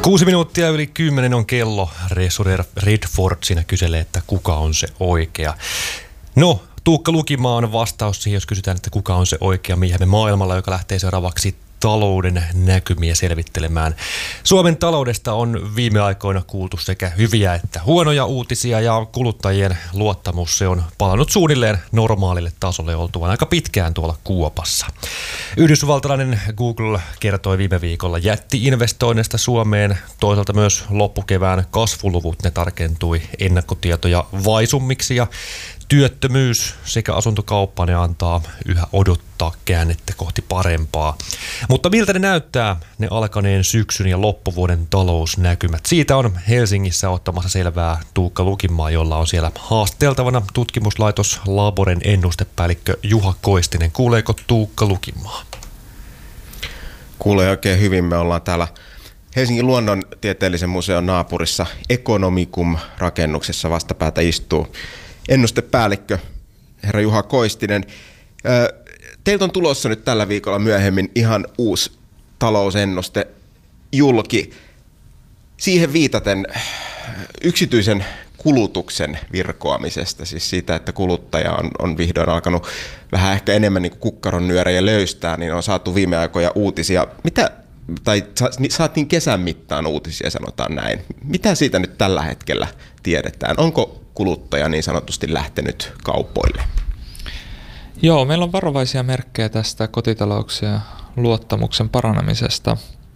6 minuuttia yli 10 on kello. Resu Redford siinä kyselee, että kuka on se oikea. No, Tuukka Lukimaa on vastaus siihen, jos kysytään, että kuka on se oikea miehemme maailmalla, joka lähtee seuraavaksi talouden näkymiä selvittelemään. Suomen taloudesta on viime aikoina kuultu sekä hyviä että huonoja uutisia, ja kuluttajien luottamus se on palannut suunnilleen normaalille tasolle oltuaan aika pitkään tuolla kuopassa. Yhdysvaltalainen Google kertoi viime viikolla jätti-investoinneista Suomeen. Toisaalta myös loppukevään kasvuluvut ne tarkentui ennakkotietoja vaisummiksi, ja työttömyys sekä asuntokauppa ne antaa yhä odottaa käännettä kohti parempaa. Mutta miltä ne näyttää, ne alkaneen syksyn ja loppuvuoden talousnäkymät? Siitä on Helsingissä ottamassa selvää Tuukka Lukimaa, jolla on siellä haasteltavana tutkimuslaitos Laboren ennustepäällikkö Juha Koistinen. Kuuleeko Tuukka Lukimaa? Kuulee oikein hyvin. Me ollaan täällä Helsingin luonnontieteellisen museon naapurissa Economicum-rakennuksessa. Vastapäätä istuu ennustepäällikkö herra Juha Koistinen. Teiltä on tulossa nyt tällä viikolla myöhemmin ihan uusi talousennuste julki. Siihen viitaten yksityisen kulutuksen virkoamisesta, siis siitä, että kuluttaja on vihdoin alkanut vähän ehkä enemmän niin kuin kukkaron nyörejä löystää, niin on saatu viime aikoina uutisia. Saatiin kesän mittaan uutisia, sanotaan näin. Mitä siitä nyt tällä hetkellä tiedetään? Onko kuluttaja niin sanotusti lähtenyt kaupoille? Joo, meillä on varovaisia merkkejä tästä kotitalouksien luottamuksen paranemisesta.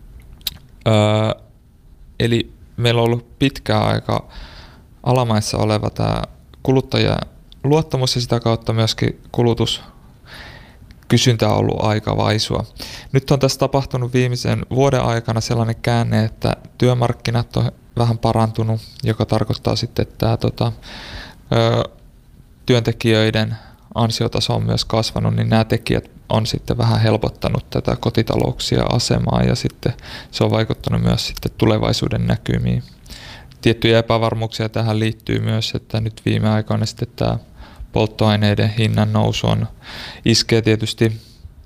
Eli meillä on ollut pitkään aika alamaissa oleva tämä kuluttajan luottamus ja sitä kautta myöskin kulutuskysyntä on ollut aika vaisua. Nyt on tässä tapahtunut viimeisen vuoden aikana sellainen käänne, että työmarkkinat on vähän parantunut, joka tarkoittaa sitten, että työntekijöiden ansiotaso on myös kasvanut, niin nämä tekijät on sitten vähän helpottanut tätä kotitalouksien asemaa, ja sitten se on vaikuttanut myös sitten tulevaisuuden näkymiin. Tiettyjä epävarmuuksia tähän liittyy myös, että nyt viime aikoina sitten tämä polttoaineiden hinnan nousu iskee tietysti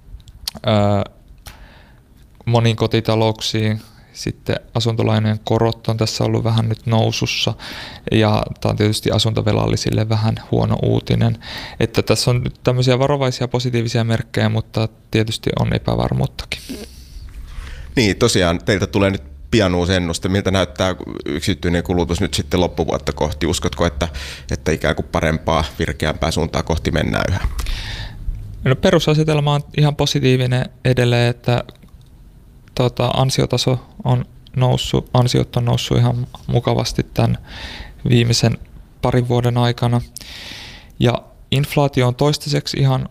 moniin kotitalouksiin. Sitten asuntolainojen korot on tässä ollut vähän nyt nousussa, ja tämä on tietysti asuntovelallisille vähän huono uutinen. Että tässä on nyt tämmöisiä varovaisia positiivisia merkkejä, mutta tietysti on epävarmuuttakin. Niin, tosiaan teiltä tulee nyt pian uusi ennuste. Miltä näyttää yksityinen kulutus nyt sitten loppuvuotta kohti? Uskotko, että ikään kuin parempaa, virkeämpää suuntaa kohti mennään yhä? No, perusasetelma on ihan positiivinen edelleen, että ansiotaso on noussut, ansiot on noussut ihan mukavasti tämän viimeisen parin vuoden aikana. Ja inflaatio on toistaiseksi ihan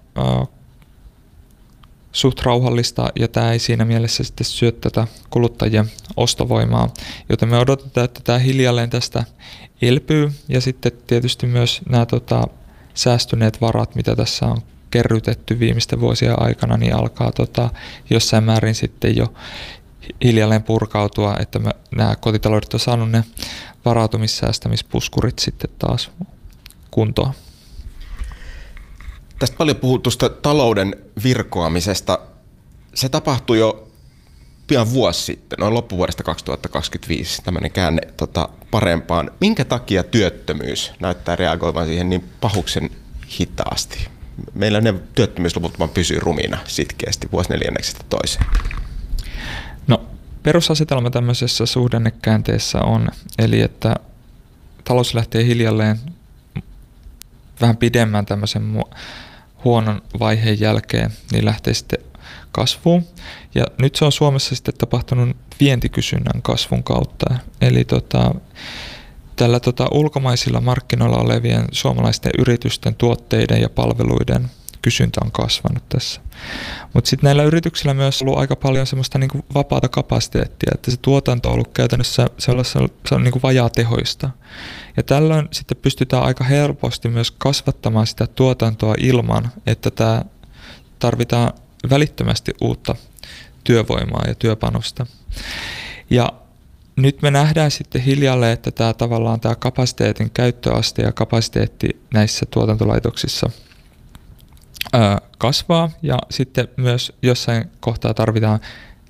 suht rauhallista, ja tämä ei siinä mielessä sitten syö tätä kuluttajien ostovoimaa, joten me odotetaan, että tämä hiljalleen tästä elpyy, ja sitten tietysti myös nämä säästyneet varat, mitä tässä on kerrytetty viimeisten vuosien aikana, niin alkaa jossain määrin sitten jo hiljalleen purkautua, että nämä kotitaloudet on saanut ne varautumissäästämispuskurit sitten taas kuntoon. Tästä paljon puhutusta talouden virkoamisesta. Se tapahtui jo pian vuosi sitten, noin loppuvuodesta 2025, tämmöinen käänne parempaan. Minkä takia työttömyys näyttää reagoivan siihen niin pahuksen hitaasti? Meillä ne työttömyysluvut vaan pysyy rumina sitkeästi vuosineljänneksestä toiseen. No, perusasetelma tämmöisessä suhdannekäänteessä on, eli että talous lähtee hiljalleen vähän pidemmän tämmöisen huonon vaiheen jälkeen, niin lähtee sitten kasvuun. Ja nyt se on Suomessa sitten tapahtunut vientikysynnän kasvun kautta. Eli tällä ulkomaisilla markkinoilla olevien suomalaisten yritysten tuotteiden ja palveluiden kysyntä on kasvanut tässä. Mutta sitten näillä yrityksillä myös ollut aika paljon semmoista niinku vapaata kapasiteettia, että se tuotanto on ollut käytännössä se on niinku vajaatehoista. Ja tällöin sitten pystytään aika helposti myös kasvattamaan sitä tuotantoa ilman, että tarvitaan välittömästi uutta työvoimaa ja työpanosta. Ja nyt me nähdään sitten hiljalleen, että tämä kapasiteetin käyttöaste ja kapasiteetti näissä tuotantolaitoksissa kasvaa, ja sitten myös jossain kohtaa tarvitaan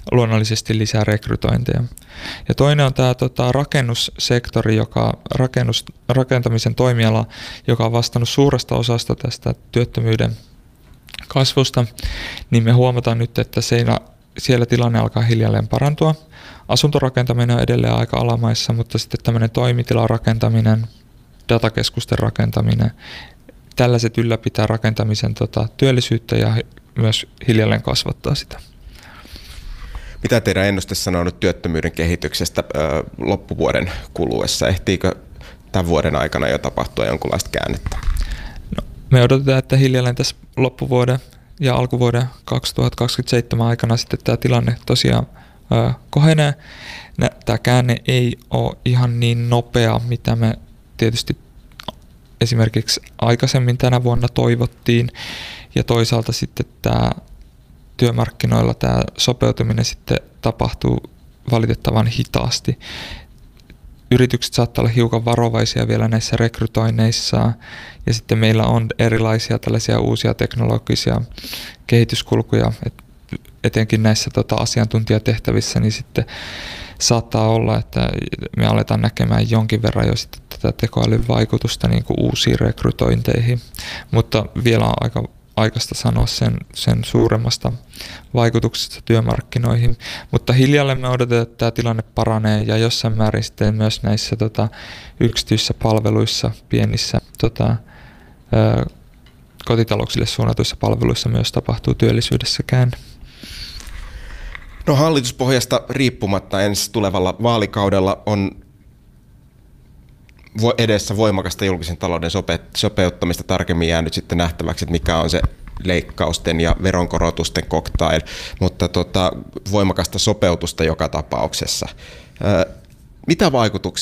luonnollisesti lisää rekrytointeja. Ja toinen on tämä rakennussektori, rakentamisen toimiala, joka on vastannut suuresta osasta tästä työttömyyden kasvusta, niin me huomataan nyt, että siellä tilanne alkaa hiljalleen parantua. Asuntorakentaminen on edelleen aika alamaissa, mutta sitten tämmöinen toimitilarakentaminen, datakeskusten rakentaminen, tällaiset ylläpitää rakentamisen työllisyyttä ja myös hiljalleen kasvattaa sitä. Mitä teidän ennuste sanoo nyt työttömyyden kehityksestä loppuvuoden kuluessa? Ehtiikö tämän vuoden aikana jo tapahtua jonkunlaista käännettä? No, me odotetaan, että hiljalleen tässä loppuvuoden ja alkuvuoden 2027 aikana sitten tämä tilanne tosiaan kohenee. Tämä käänne ei ole ihan niin nopea, mitä me tietysti esimerkiksi aikaisemmin tänä vuonna toivottiin, ja toisaalta sitten tämä työmarkkinoilla tämä sopeutuminen sitten tapahtuu valitettavan hitaasti. Yritykset saattaa olla hiukan varovaisia vielä näissä rekrytoinneissa, ja sitten meillä on erilaisia tällaisia uusia teknologisia kehityskulkuja, etenkin näissä asiantuntijatehtävissä, niin sitten saattaa olla, että me aletaan näkemään jonkin verran jo sitten tätä tekoälyn vaikutusta niin kuin uusiin rekrytointeihin, mutta vielä on aika aikaista sanoa sen suuremmasta vaikutuksesta työmarkkinoihin, mutta hiljalleen me odotetaan, että tämä tilanne paranee ja jossain määrin sitten myös näissä yksityisissä palveluissa, pienissä kotitalouksille suunnatuissa palveluissa myös tapahtuu työllisyydessä käänne. No, hallituspohjasta riippumatta ensi tulevalla vaalikaudella on edessä voimakasta julkisen talouden sopeuttamista, tarkemmin jäänyt sitten nähtäväksi, että mikä on se leikkausten ja veronkorotusten cocktail, mutta voimakasta sopeutusta joka tapauksessa. Mitä vaikutuksia